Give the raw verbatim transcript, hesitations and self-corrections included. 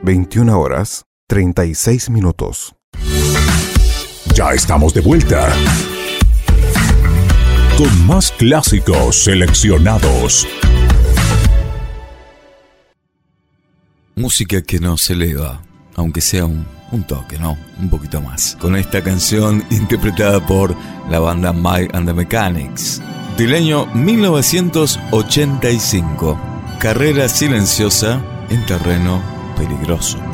veintiuna horas, treinta y seis minutos. Ya estamos de vuelta con más clásicos seleccionados. Música que nos eleva, aunque sea un, un toque, ¿no? Un poquito más. Con esta canción interpretada por la banda Mike and the Mechanics, del año mil novecientos ochenta y cinco. Carrera silenciosa en terreno peligroso.